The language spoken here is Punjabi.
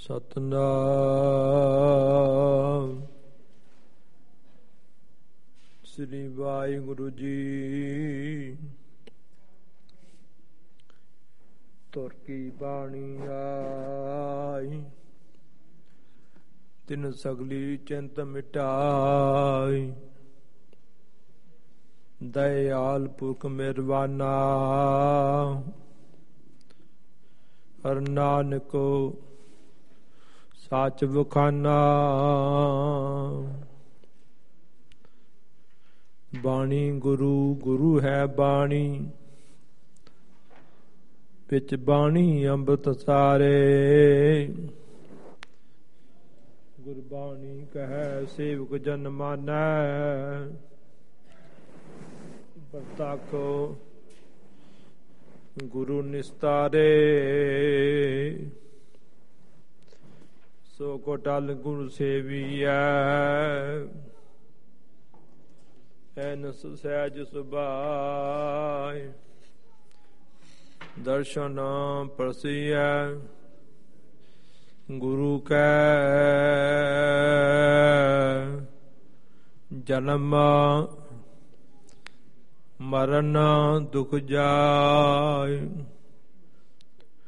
ਸਤਨਾਮ ਸ੍ਰੀ ਵਾਹਿਗੁਰੂ ਜੀ। ਤੁਰ ਕੀ ਬਾਣੀ ਆਈ, ਤਿਨ ਸਗਲੀ ਚਿੰਤ ਮਿਟਾਈ। ਦਇਆਲ ਪੁਰਖ ਮਿਹਰਬਾਨਾ, ਹਰ ਨਾਨਕੋ ਸੱਚ ਵਖਾਨਾ। ਬਾਣੀ ਗੁਰੂ ਗੁਰੂ ਹੈ ਬਾਣੀ, ਵਿੱਚ ਬਾਣੀ ਅੰਮ੍ਰਿਤ ਸਾਰੇ। ਗੁਰਬਾਣੀ ਕਹੈ ਸੇਵਕ ਜਨ ਮਾਨੈ, ਪ੍ਰਤੱਖੋ ਗੁਰੂ ਨਿਸਤਾਰੇ। ਸੋ ਕੋ ਟਲ ਗੁਰੂ ਸੇਵੀਐ, ਐਨਸ ਸਹਿਜ ਸੁਭਾਇ। ਦਰਸ਼ਨ ਪਰਸੀਐ ਗੁਰੂ ਕੈ, ਜਨਮ ਮਰਨ ਦੁਖ ਜਾਇ।